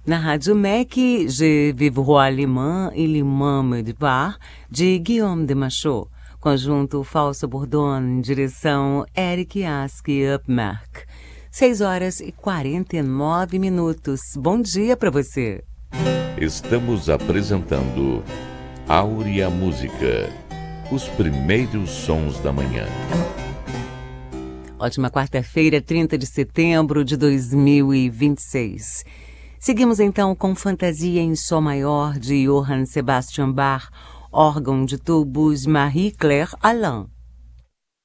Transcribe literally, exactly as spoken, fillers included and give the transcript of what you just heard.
Na Rádio M E C, Je Vivrois Allemand e L'Imam me départ, de Guillaume Demachaux, conjunto Falso Bourdon, direção Eric Aski Upmark. seis horas e quarenta e nove minutos. Bom dia para você. Estamos apresentando Áurea Música, os primeiros sons da manhã. Ótima quarta-feira, trinta de setembro de dois mil e vinte e seis. Seguimos então com Fantasia em Sol Maior de Johann Sebastian Bach, órgão de tubos Marie-Claire Alain.